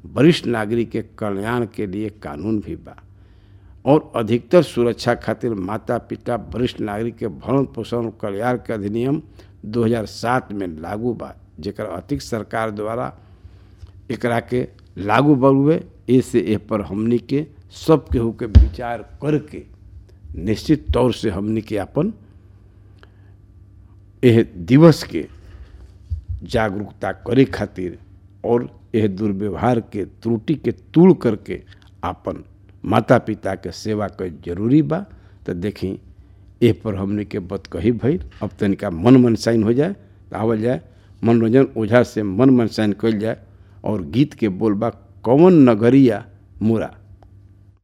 वरिष्ठ नागरिक के कल्याण के लिए कानून भी बा और अधिकतर सुरक्षा खातिर माता पिता वरिष्ठ नागरिक के भरण पोषण और कल्याण के अधिनियम 2007 में लागू बा, जेकर अतिरिक्त सरकार द्वारा एकरा के लागू बरुए। ऐसे ए पर हमनी के सब केहू के विचार करके निश्चित तौर से हमनी के अपन यह दिवस के जागरूकता करे खातिर और यह दुर्व्यवहार के त्रुटि के दूर करके अपन माता पिता के सेवा कर जरूरी बा। तो देखी ए पर हमने के बत कही भई। अब तनिका मन मनसाइन हो जाए तो आवल जाए मनोरंजन ओझा से मन मनसाइन कल जाए और गीत के बोलबा कौन नगरिया मोरा।